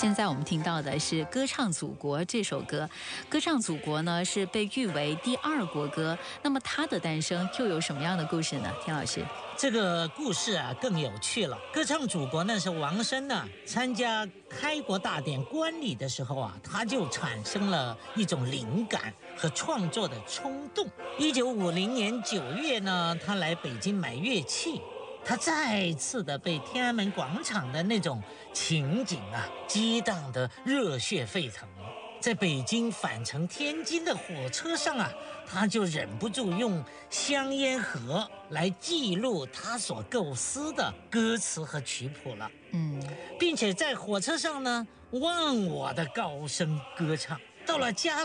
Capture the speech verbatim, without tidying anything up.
现在我们听到的是《歌唱祖国》这首歌，《歌唱祖国》呢是被誉为第二国歌。那么它的诞生又有什么样的故事呢？田老师， 这个故事啊更有趣了。歌唱祖国那是王声呢参加开国大典观礼的时候啊，他就产生了一种灵感和创作的冲动。一九五零年九月呢，他来北京买乐器。他再次的被天安门广场的那种情景啊激荡得热血沸腾。在北京返程天津的火车上啊，他就忍不住用香烟盒来记录他所构思的歌词和曲谱了。嗯，并且在火车上呢忘我的高声歌唱。到了家